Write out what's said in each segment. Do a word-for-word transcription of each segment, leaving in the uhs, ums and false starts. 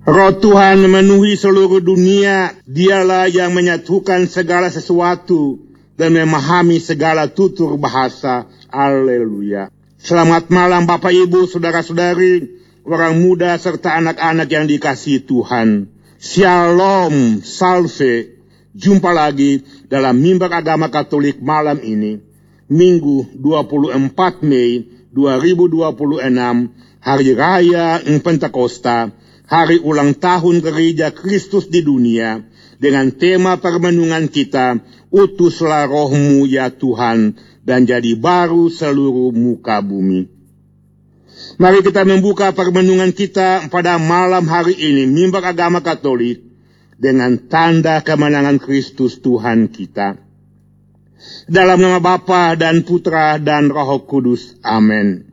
Roh Tuhan memenuhi seluruh dunia. Dialah yang menyatukan segala sesuatu dan memahami segala tutur bahasa. Haleluya. Selamat malam Bapak Ibu, saudara-saudari, orang muda serta anak-anak yang dikasihi Tuhan. Shalom, salve. Jumpa lagi dalam Mimbar Agama Katolik malam ini, Minggu dua puluh empat Mei dua ribu dua puluh enam, Hari Raya Pentakosta, Hari Ulang Tahun Gereja Kristus di Dunia, dengan tema permenungan kita, Utuslah Rohmu ya Tuhan, dan jadi baru seluruh muka bumi. Mari kita membuka permenungan kita pada malam hari ini, Mimbar Agama Katolik, dengan tanda kemenangan Kristus Tuhan kita. Dalam nama Bapa dan Putra dan Roh Kudus. Amin.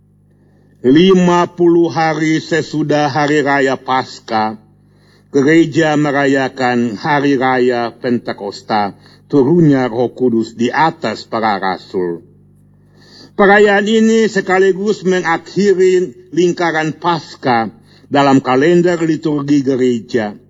lima puluh hari sesudah Hari Raya Paskah, gereja merayakan Hari Raya Pentakosta, turunnya Roh Kudus di atas para rasul. Perayaan ini sekaligus mengakhiri lingkaran Paskah dalam kalender liturgi gereja.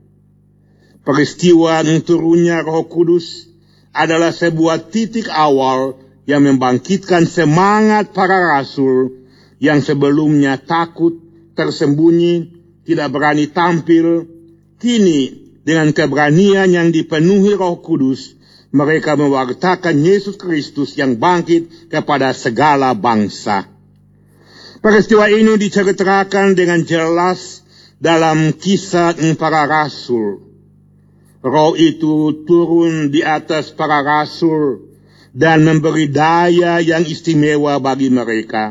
Peristiwa turunnya Roh Kudus adalah sebuah titik awal yang membangkitkan semangat para rasul yang sebelumnya takut, tersembunyi, tidak berani tampil. Kini dengan keberanian yang dipenuhi Roh Kudus, mereka mewartakan Yesus Kristus yang bangkit kepada segala bangsa. Peristiwa ini diceritakan dengan jelas dalam kisah para rasul. Roh itu turun di atas para rasul dan memberi daya yang istimewa bagi mereka.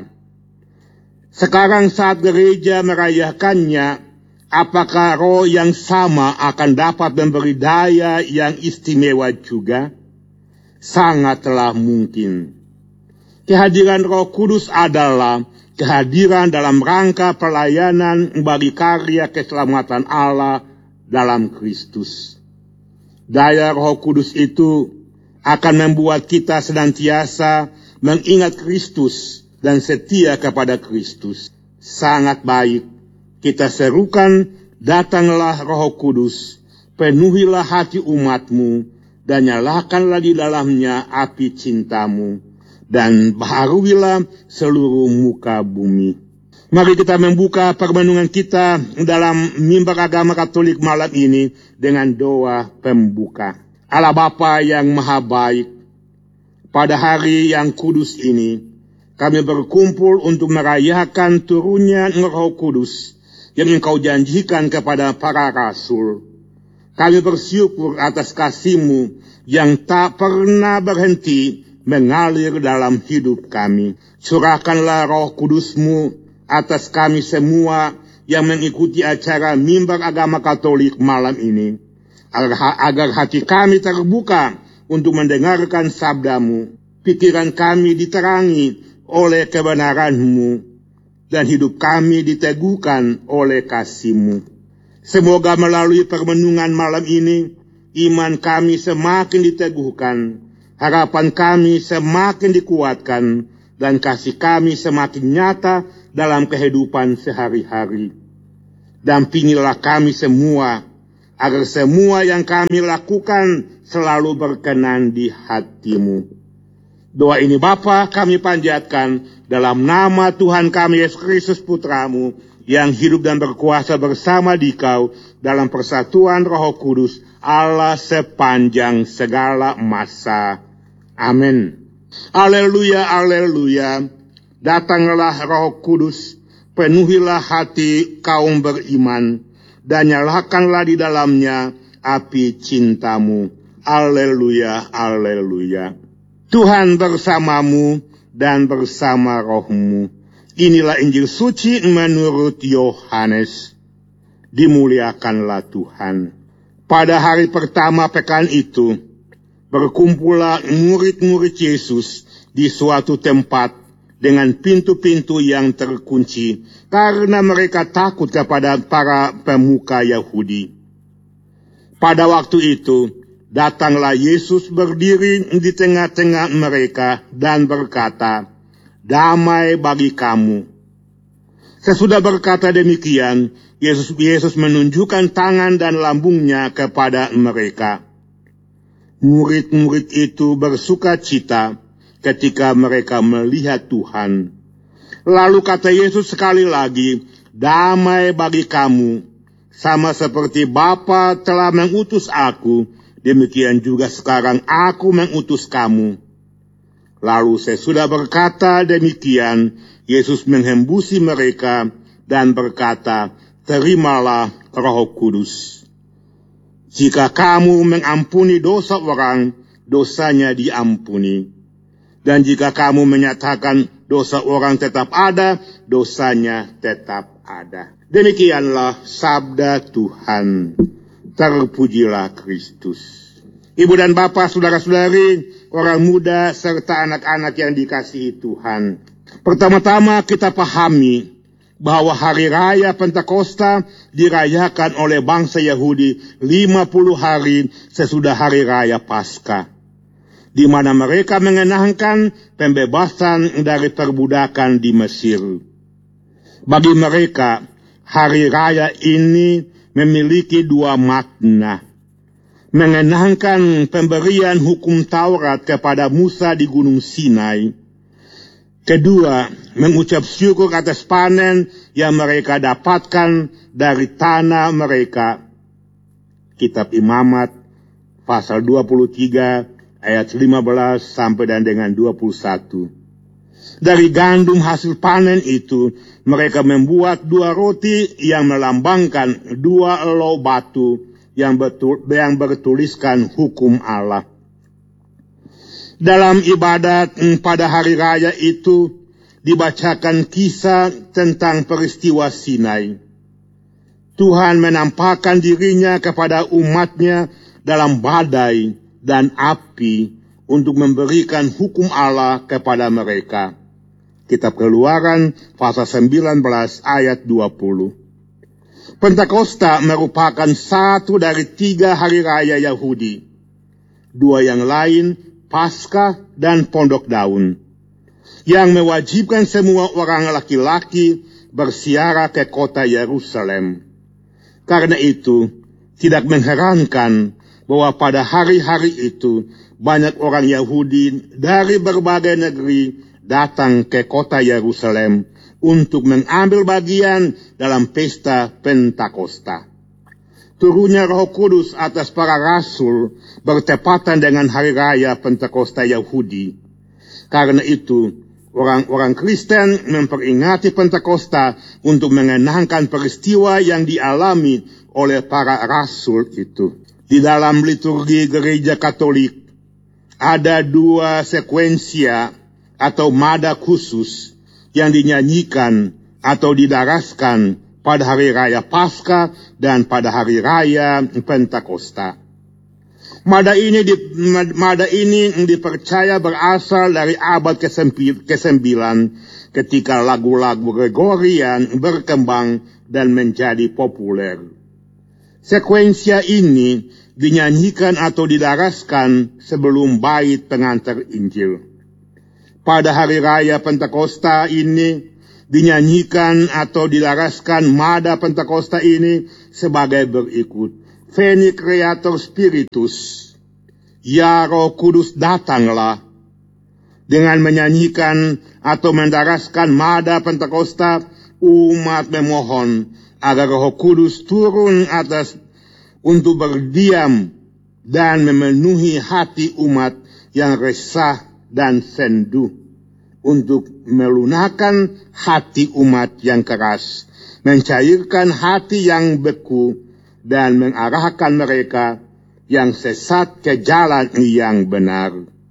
Sekarang saat gereja merayakannya, apakah roh yang sama akan dapat memberi daya yang istimewa juga? Sangatlah mungkin. Kehadiran Roh Kudus adalah kehadiran dalam rangka pelayanan bagi karya keselamatan Allah dalam Kristus. Daya Roh Kudus itu akan membuat kita senantiasa mengingat Kristus dan setia kepada Kristus. Sangat baik kita serukan, datanglah Roh Kudus, penuhilah hati umatmu, dan nyalakanlah di dalamnya api cintamu, dan baharuilah seluruh muka bumi. Mari kita membuka permenungan kita dalam Mimbar Agama Katolik malam ini dengan doa pembuka. Allah Bapa yang Maha Baik, pada hari yang kudus ini, kami berkumpul untuk merayakan turunnya Roh Kudus yang Engkau janjikan kepada para rasul. Kami bersyukur atas kasih-Mu yang tak pernah berhenti mengalir dalam hidup kami. Curahkanlah Roh Kudus-Mu atas kami semua yang mengikuti acara Mimbar Agama Katolik malam ini, agar, agar hati kami terbuka untuk mendengarkan sabda-Mu, pikiran kami diterangi oleh kebenaran-Mu, dan hidup kami diteguhkan oleh kasih-Mu. Semoga melalui permenungan malam ini, iman kami semakin diteguhkan, harapan kami semakin dikuatkan, dan kasih kami semakin nyata dalam kehidupan sehari-hari. Dampingilah kami semua, agar semua yang kami lakukan selalu berkenan di hati-Mu. Doa ini Bapa kami panjatkan dalam nama Tuhan kami Yesus Kristus Putra-Mu, yang hidup dan berkuasa bersama Dikau dalam persatuan Roh Kudus, Allah sepanjang segala masa. Amin. Haleluya, haleluya. Datanglah Roh Kudus, penuhilah hati kaum beriman, dan nyalakanlah di dalamnya api cintamu. Haleluya, haleluya. Tuhan bersamamu dan bersama rohmu. Inilah Injil suci menurut Yohanes. Dimuliakanlah Tuhan. Pada hari pertama pekan itu, berkumpullah murid-murid Yesus di suatu tempat dengan pintu-pintu yang terkunci, karena mereka takut kepada para pemuka Yahudi. Pada waktu itu, datanglah Yesus berdiri di tengah-tengah mereka dan berkata, "Damai bagi kamu." Sesudah berkata demikian, Yesus, Yesus menunjukkan tangan dan lambungnya kepada mereka. Murid-murid itu bersuka cita ketika mereka melihat Tuhan. Lalu kata Yesus sekali lagi, damai bagi kamu, sama seperti Bapa telah mengutus aku, demikian juga sekarang aku mengutus kamu. Lalu sesudah berkata demikian, Yesus menghembusi mereka dan berkata, terimalah Roh Kudus. Jika kamu mengampuni dosa orang, dosanya diampuni. Dan jika kamu menyatakan dosa orang tetap ada, dosanya tetap ada. Demikianlah sabda Tuhan. Terpujilah Kristus. Ibu dan bapak, saudara-saudari, orang muda, serta anak-anak yang dikasihi Tuhan. Pertama-tama kita pahami bahwa hari raya Pentakosta dirayakan oleh bangsa Yahudi lima puluh hari sesudah hari raya Paskah, di mana mereka mengenangkan pembebasan dari perbudakan di Mesir. Bagi mereka, hari raya ini memiliki dua makna. Mengenangkan pemberian hukum Taurat kepada Musa di Gunung Sinai. Kedua, mengucap syukur atas panen yang mereka dapatkan dari tanah mereka. Kitab Imamat pasal dua puluh tiga ayat lima belas sampai dan dengan dua puluh satu. Dari gandum hasil panen itu, mereka membuat dua roti yang melambangkan dua elau batu yang, betul, yang bertuliskan hukum Allah. Dalam ibadat pada hari raya itu dibacakan kisah tentang peristiwa Sinai. Tuhan menampakkan dirinya kepada umatnya dalam badai dan api untuk memberikan hukum Allah kepada mereka. Kitab Keluaran pasal sembilan belas ayat dua puluh. Pentakosta merupakan satu dari tiga hari raya Yahudi. Dua yang lain, Paskah dan Pondok Daun, yang mewajibkan semua orang laki-laki berziarah ke kota Yerusalem. Karena itu, tidak mengherankan bahwa pada hari-hari itu banyak orang Yahudi dari berbagai negeri datang ke kota Yerusalem untuk mengambil bagian dalam pesta Pentakosta. Turunnya Roh Kudus atas para rasul bertepatan dengan hari raya Pentakosta Yahudi. Karena itu, orang-orang Kristen memperingati Pentakosta untuk mengenangkan peristiwa yang dialami oleh para rasul itu. Di dalam liturgi gereja Katolik, ada dua sekuensia atau mada khusus yang dinyanyikan atau didaraskan pada hari raya Paskah dan pada hari raya Pentakosta. Mada ini, di, mada ini dipercaya berasal dari abad kesembilan ketika lagu-lagu Gregorian berkembang dan menjadi populer. Sekuensia ini dinyanyikan atau didaraskan sebelum bait pengantar Injil. Pada hari raya Pentakosta ini dinyanyikan atau dilaraskan mada Pentakosta ini sebagai berikut. Veni Creator Spiritus, ya Roh Kudus datanglah. Dengan menyanyikan atau mendaraskan mada Pentakosta, umat memohon agar Roh Kudus turun atas untuk berdiam dan memenuhi hati umat yang resah dan sendu, untuk melunakkan hati umat yang keras, mencairkan hati yang beku, dan mengarahkan mereka yang sesat ke jalan yang benar.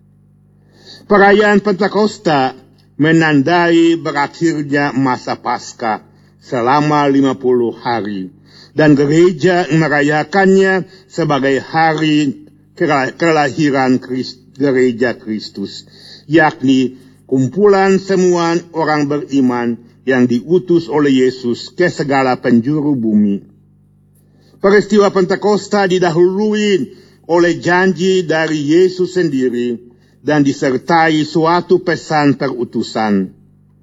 Perayaan Pentakosta menandai berakhirnya masa Paskah selama lima puluh hari, dan gereja merayakannya sebagai hari kelahiran Kristus. Gereja Kristus, yakni kumpulan semua orang beriman yang diutus oleh Yesus ke segala penjuru bumi. Peristiwa Pentakosta didahului oleh janji dari Yesus sendiri dan disertai suatu pesan perutusan.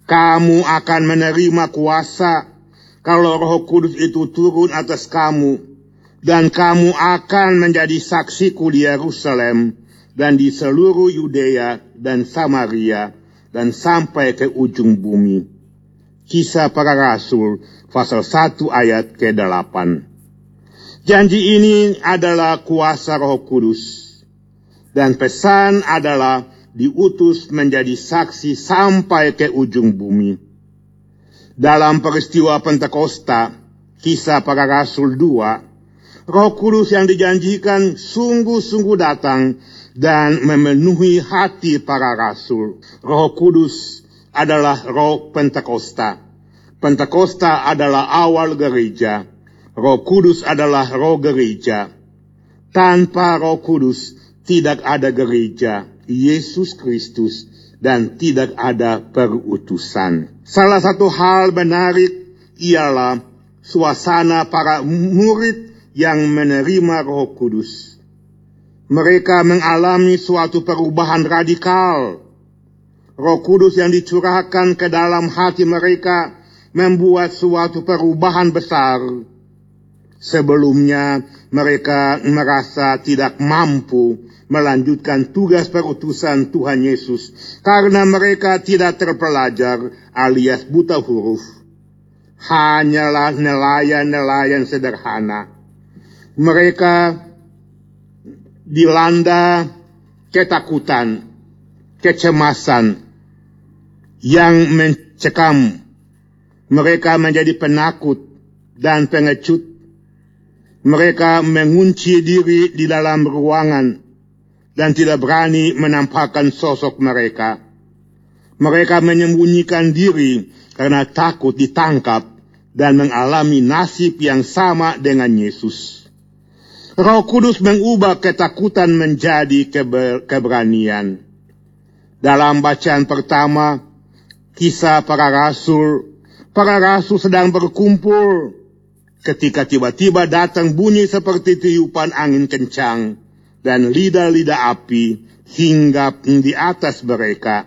Kamu akan menerima kuasa kalau Roh Kudus itu turun atas kamu, dan kamu akan menjadi saksiku di Yerusalem dan di seluruh Yudea dan Samaria dan sampai ke ujung bumi. Kisah Para Rasul pasal satu ayat ke delapan. Janji ini adalah kuasa Roh Kudus, dan pesan adalah diutus menjadi saksi sampai ke ujung bumi. Dalam peristiwa Pentakosta, Kisah Para Rasul dua, Roh Kudus yang dijanjikan sungguh-sungguh datang dan memenuhi hati para rasul. Roh Kudus adalah roh Pentakosta. Pentakosta adalah awal gereja. Roh Kudus adalah roh gereja. Tanpa Roh Kudus tidak ada gereja Yesus Kristus dan tidak ada perutusan. Salah satu hal menarik ialah suasana para murid yang menerima Roh Kudus. Mereka mengalami suatu perubahan radikal. Roh Kudus yang dicurahkan ke dalam hati mereka membuat suatu perubahan besar. Sebelumnya mereka merasa tidak mampu melanjutkan tugas perutusan Tuhan Yesus karena mereka tidak terpelajar alias buta huruf. Hanyalah nelayan-nelayan sederhana. Mereka dilanda ketakutan, kecemasan yang mencekam. Mereka menjadi penakut dan pengecut. Mereka mengunci diri di dalam ruangan dan tidak berani menampakkan sosok mereka. Mereka menyembunyikan diri karena takut ditangkap dan mengalami nasib yang sama dengan Yesus. Roh Kudus mengubah ketakutan menjadi keber- keberanian. Dalam bacaan pertama, Kisah Para Rasul, para rasul sedang berkumpul ketika tiba-tiba datang bunyi seperti tiupan angin kencang dan lidah-lidah api hinggap di atas mereka.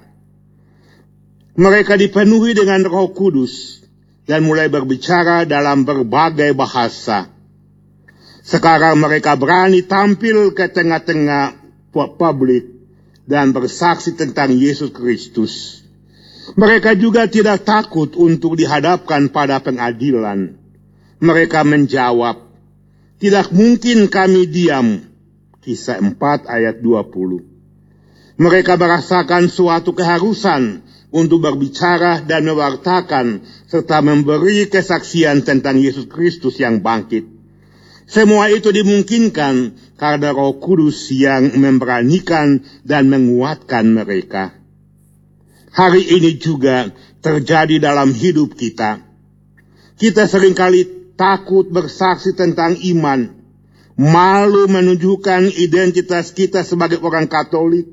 Mereka dipenuhi dengan Roh Kudus dan mulai berbicara dalam berbagai bahasa. Sekarang mereka berani tampil ke tengah-tengah publik dan bersaksi tentang Yesus Kristus. Mereka juga tidak takut untuk dihadapkan pada pengadilan. Mereka menjawab, "Tidak mungkin kami diam." Kisah empat ayat dua puluh. Mereka merasakan suatu keharusan untuk berbicara dan mewartakan serta memberi kesaksian tentang Yesus Kristus yang bangkit. Semua itu dimungkinkan karena Roh Kudus yang memberanikan dan menguatkan mereka. Hari ini juga terjadi dalam hidup kita. Kita seringkali takut bersaksi tentang iman, malu menunjukkan identitas kita sebagai orang Katolik,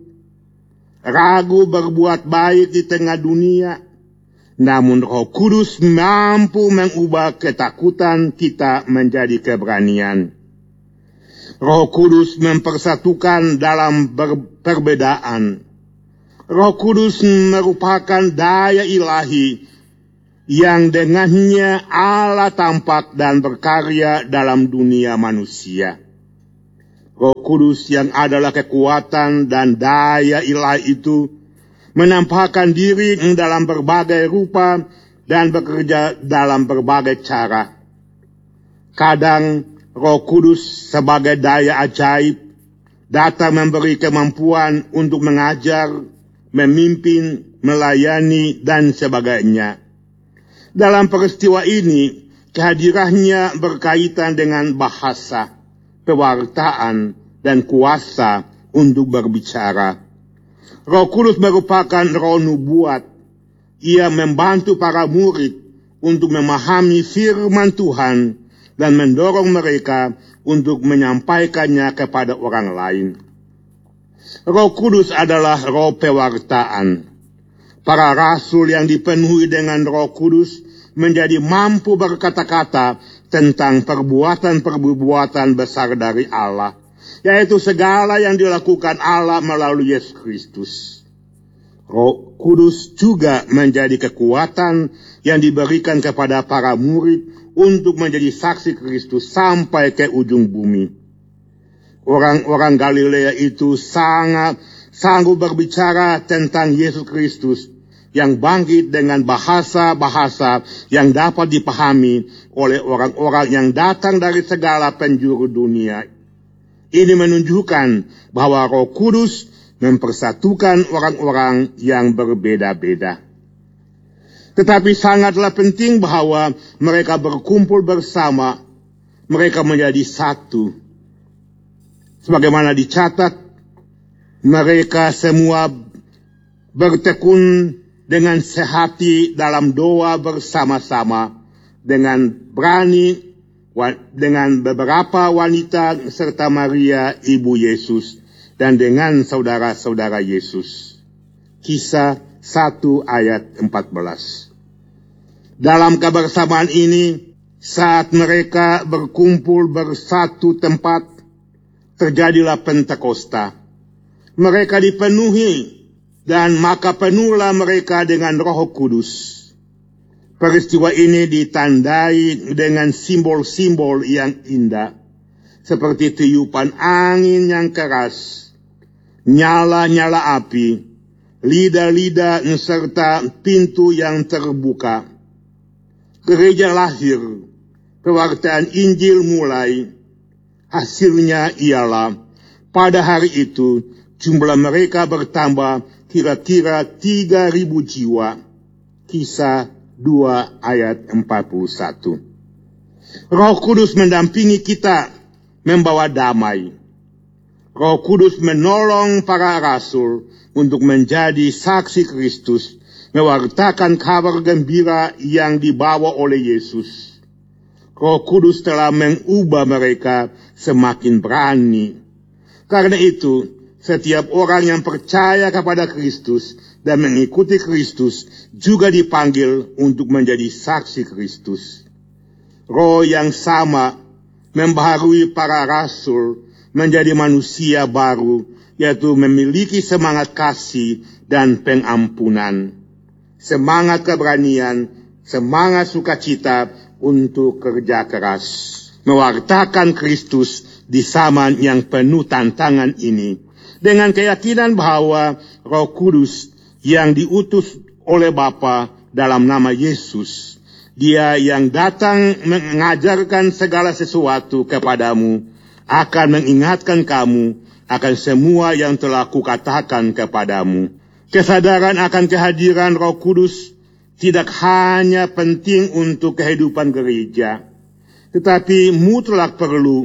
ragu berbuat baik di tengah dunia. Namun Roh Kudus mampu mengubah ketakutan kita menjadi keberanian. Roh Kudus mempersatukan dalam perbedaan. Roh Kudus merupakan daya ilahi yang dengannya Allah tampak dan berkarya dalam dunia manusia. Roh Kudus yang adalah kekuatan dan daya ilahi itu menampakkan diri dalam berbagai rupa dan bekerja dalam berbagai cara. Kadang Roh Kudus sebagai daya ajaib datang memberi kemampuan untuk mengajar, memimpin, melayani, dan sebagainya. Dalam peristiwa ini, kehadirannya berkaitan dengan bahasa, pewartaan, dan kuasa untuk berbicara. Roh Kudus merupakan roh nubuat. Ia membantu para murid untuk memahami firman Tuhan dan mendorong mereka untuk menyampaikannya kepada orang lain. Roh Kudus adalah roh pewartaan. Para rasul yang dipenuhi dengan Roh Kudus menjadi mampu berkata-kata tentang perbuatan-perbuatan besar dari Allah, yaitu segala yang dilakukan Allah melalui Yesus Kristus. Roh Kudus juga menjadi kekuatan yang diberikan kepada para murid untuk menjadi saksi Kristus sampai ke ujung bumi. Orang-orang Galilea itu sangat sanggup berbicara tentang Yesus Kristus yang bangkit dengan bahasa-bahasa yang dapat dipahami oleh orang-orang yang datang dari segala penjuru dunia. Ini menunjukkan bahwa Roh Kudus mempersatukan orang-orang yang berbeda-beda. Tetapi sangatlah penting bahwa mereka berkumpul bersama, mereka menjadi satu. Sebagaimana dicatat, mereka semua bertekun dengan sehati dalam doa bersama-sama, dengan berani, dengan beberapa wanita serta Maria ibu Yesus, dan dengan saudara-saudara Yesus. Kisah satu ayat empat belas. Dalam kebersamaan ini, saat mereka berkumpul bersatu tempat, terjadilah Pentakosta. Mereka dipenuhi, dan maka penuhlah mereka dengan Roh Kudus. Peristiwa ini ditandai dengan simbol-simbol yang indah, seperti tiupan angin yang keras, nyala-nyala api, lidah-lidah serta pintu yang terbuka. Gereja lahir, pewartaan Injil mulai. Hasilnya ialah pada hari itu jumlah mereka bertambah kira-kira tiga ribu jiwa. Kisah dua ayat empat puluh satu. Roh Kudus mendampingi kita membawa damai. Roh Kudus menolong para rasul untuk menjadi saksi Kristus, mewartakan kabar gembira yang dibawa oleh Yesus. Roh Kudus telah mengubah mereka semakin berani. Karena itu, setiap orang yang percaya kepada Kristus dan mengikuti Kristus juga dipanggil untuk menjadi saksi Kristus. Roh yang sama membaharui para rasul menjadi manusia baru, yaitu memiliki semangat kasih dan pengampunan, semangat keberanian, semangat sukacita untuk kerja keras, mewartakan Kristus di zaman yang penuh tantangan ini, dengan keyakinan bahwa Roh Kudus yang diutus oleh Bapa dalam nama Yesus, Dia yang datang mengajarkan segala sesuatu kepadamu, akan mengingatkan kamu akan semua yang telah kukatakan kepadamu. Kesadaran akan kehadiran Roh Kudus tidak hanya penting untuk kehidupan gereja, tetapi mutlak perlu,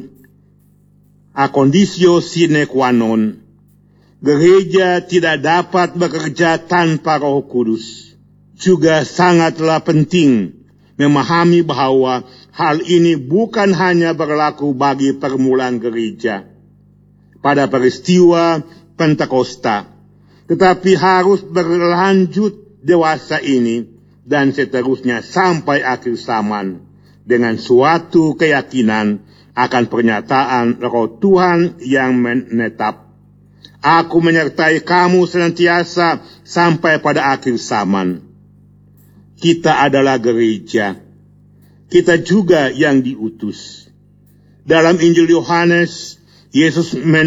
a conditio sine qua non. Gereja tidak dapat bekerja tanpa Roh Kudus. Juga sangatlah penting memahami bahwa hal ini bukan hanya berlaku bagi permulaan gereja pada peristiwa Pentakosta, tetapi harus berlanjut dewasa ini dan seterusnya sampai akhir zaman dengan suatu keyakinan akan pernyataan Roh Tuhan yang menetap. Aku menyertai kamu senantiasa sampai pada akhir zaman. Kita adalah gereja. Kita juga yang diutus. Dalam Injil Yohanes, Yesus men